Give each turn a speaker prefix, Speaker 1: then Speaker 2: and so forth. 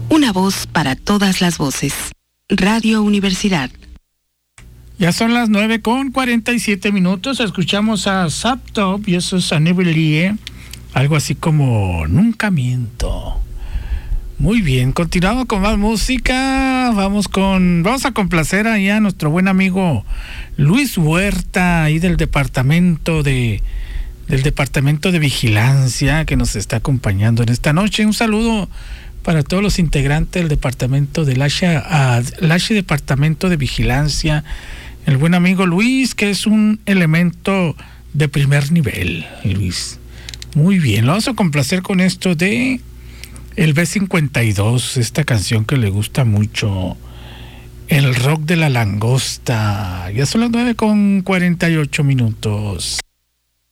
Speaker 1: Una voz para todas las voces. Radio Universidad.
Speaker 2: Ya son las 9:47. Escuchamos a Zaptop y eso es a Nebelie. Algo así como Nunca Miento. Muy bien, continuamos con más música. Vamos a complacer ahí a nuestro buen amigo Luis Huerta, ahí del departamento de vigilancia, que nos está acompañando en esta noche. Un saludo para todos los integrantes del departamento del H Departamento de Vigilancia. El buen amigo Luis, que es un elemento de primer nivel, Luis. Muy bien, lo vamos a complacer con esto de el B52, esta canción que le gusta mucho, el rock de la langosta. Ya son las 9:48.